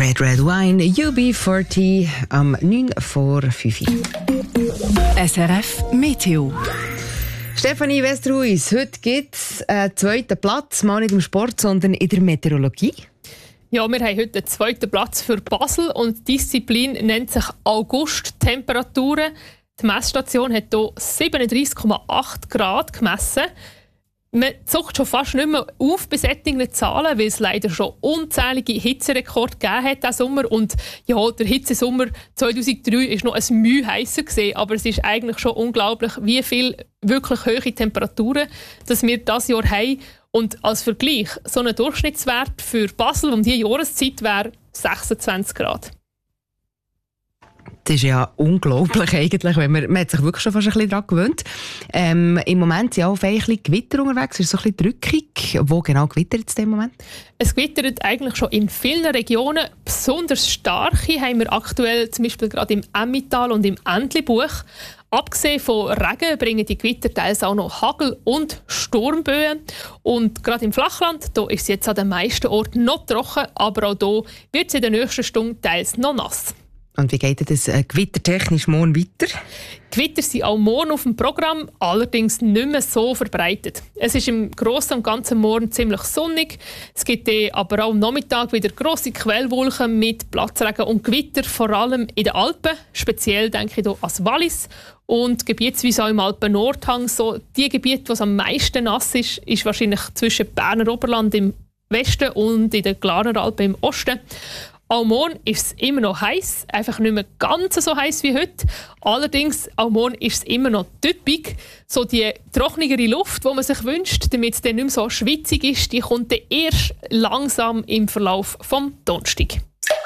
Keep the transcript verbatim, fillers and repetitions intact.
Red Red Wine, U B vierzig, am neun vor fünf. S R F Meteo. Stefanie Westerhuis, heute gibt es einen zweiten Platz, mal nicht im Sport, sondern in der Meteorologie. Ja, wir haben heute den zweiten Platz für Basel und die Disziplin nennt sich August-Temperaturen. Die Messstation hat hier siebenunddreissig Komma acht Grad gemessen. Man zuckt schon fast nicht mehr auf bei solchen Zahlen, weil es leider schon unzählige Hitzerekorde gegeben hat diesen Sommer. Und ja, der Hitzesommer zweitausenddrei war noch ein Mühe heißer gewesen, aber es ist eigentlich schon unglaublich, wie viele wirklich hohe Temperaturen dass wir dieses Jahr haben. Und als Vergleich, so ein Durchschnittswert für Basel um diese Jahreszeit wäre sechsundzwanzig Grad. Das ist ja unglaublich eigentlich, wenn man, man hat sich wirklich schon fast ein bisschen daran gewöhnt. Ähm, Im Moment sind ja auch ein bisschen Gewitter unterwegs, es ist so ein bisschen drückig. Wo genau gewittert es in dem Moment? Es gewittert eigentlich schon in vielen Regionen. Besonders starke haben wir aktuell zum Beispiel gerade im Emmental und im Entlebuch. Abgesehen von Regen bringen die Gewitter teils auch noch Hagel und Sturmböen. Und gerade im Flachland da ist es jetzt an den meisten Orten noch trocken, aber auch hier wird es in der nächsten Stunde teils noch nass. Und wie geht das äh, gewittertechnisch morgen weiter? Gewitter sind auch morgen auf dem Programm, allerdings nicht mehr so verbreitet. Es ist im Grossen und Ganzen morgen ziemlich sonnig. Es gibt aber auch am Nachmittag wieder grosse Quellwolken mit Platzregen und Gewitter, vor allem in den Alpen. Speziell denke ich hier an das Wallis. Und gebietsweise auch im Alpen-Nordhang. So die Gebiete, wo es am meisten nass ist, ist wahrscheinlich zwischen Berner Oberland im Westen und in den Glarneralpen im Osten. Auch morgen ist es immer noch heiß, einfach nicht mehr ganz so heiß wie heute. Allerdings, auch morgen ist es immer noch typisch. So die trockenere Luft, die man sich wünscht, damit es dann nicht mehr so schwitzig ist, die kommt dann erst langsam im Verlauf vom Donnerstag.